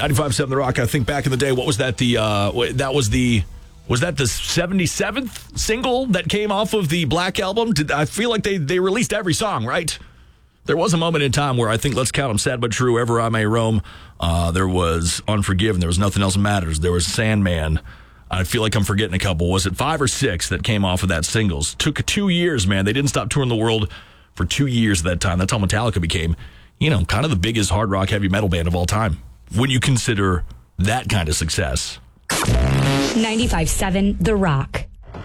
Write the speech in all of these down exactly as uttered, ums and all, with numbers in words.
ninety-five point seven The Rock, I think back in the day, what was that? The uh, That was the... Was that the seventy-seventh single that came off of the Black Album? Did, I feel like they, they released every song, right? There was a moment in time where I think Let's Count 'Em, Sad But True, Ever I May Roam. Uh, there was Unforgiven. There was Nothing Else Matters. There was Sandman. I feel like I'm forgetting a couple. Was it five or six that came off of that singles? Took two years, man. They didn't stop touring the world for two years at that time. That's how Metallica became, you know, kind of the biggest hard rock heavy metal band of all time when you consider that kind of success. ninety-five point seven The Rock.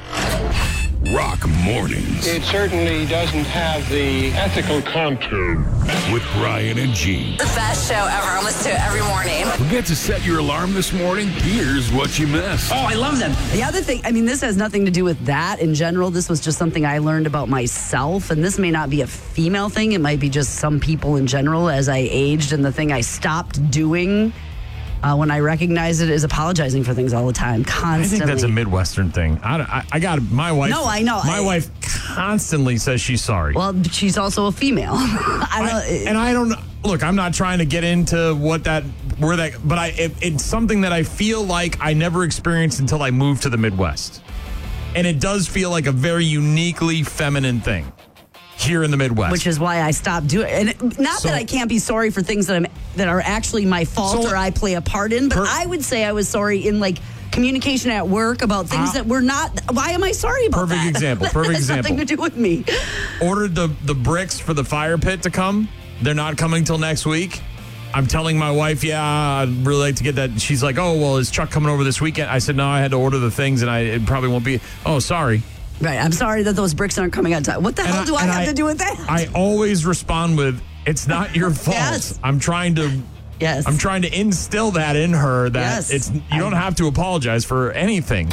Rock Mornings. It certainly doesn't have the ethical content. With Brian and Gene. The best show ever. I listen to it every morning. Forget to set your alarm this morning? Here's what you missed. Oh, I love them. The other thing, I mean, this has nothing to do with that in general. This was just something I learned about myself, and this may not be a female thing. It might be just some people in general as I aged, and the thing I stopped doing Uh, when I recognize it is apologizing for things all the time, constantly. I think that's a Midwestern thing. I, I, I got my wife. No, I know. My I, wife constantly says she's sorry. Well, she's also a female. I don't, I, and I don't look. I'm not trying to get into what that where that, but I it, it's something that I feel like I never experienced until I moved to the Midwest, and it does feel like a very uniquely feminine thing here in the Midwest, which is why I stopped doing it. And not so, that I can't be sorry for things that I'm that are actually my fault so, or I play a part in, but per, I would say I was sorry in like communication at work about things uh, that were not. Why am I sorry about perfect that? Example, perfect that has example. Nothing to do with me. Ordered the the bricks for the fire pit to come. They're not coming till next week. I'm telling my wife, yeah, I'd really like to get that. She's like, oh, well, is Chuck coming over this weekend? I said, no, I had to order the things, and I it probably won't be. Oh, sorry. Right, I'm sorry that those bricks aren't coming on time. What the and hell I, do I have I, to do with that? I always respond with, "It's not your fault." Yes. I'm trying to, yes, I'm trying to instill that in her that yes. it's you I, don't have to apologize for anything.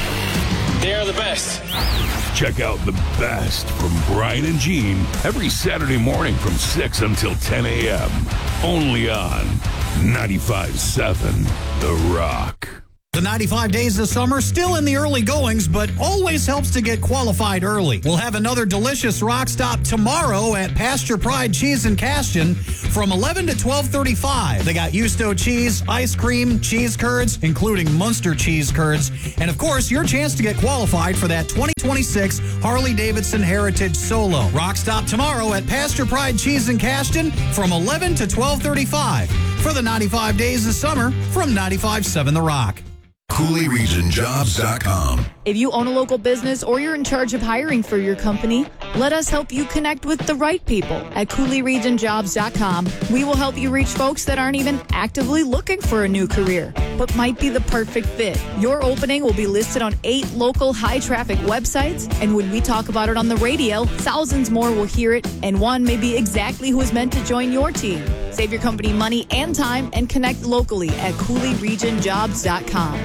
They are the best. Check out the best from Brian and Gene every Saturday morning from six until ten a.m. Only on ninety-five point seven The Rock. The ninety-five days of summer still in the early goings, but always helps to get qualified early. We'll have another delicious rock stop tomorrow at Pasture Pride Cheese and Caston from eleven to twelve thirty-five. They got Yusto cheese, ice cream, cheese curds, including Munster cheese curds, and of course, your chance to get qualified for that twenty twenty-six Harley-Davidson Heritage Solo. Rock stop tomorrow at Pasture Pride Cheese and Caston from eleven to twelve thirty-five for the ninety-five days of summer from ninety-five point seven The Rock. Cooley Region Jobs dot com. If you own a local business or you're in charge of hiring for your company, let us help you connect with the right people at Cooley Region Jobs dot com. We will help you reach folks that aren't even actively looking for a new career, but might be the perfect fit. Your opening will be listed on eight local high-traffic websites, and when we talk about it on the radio, thousands more will hear it, and one may be exactly who is meant to join your team. Save your company money and time and connect locally at Cooley Region Jobs dot com.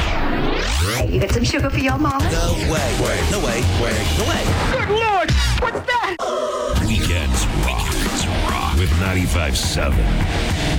You got some sugar for your mama? No way. Way. No way. Way. No way. Good Lord! What's that? Weekends rock. Weekends rock with ninety-five point seven.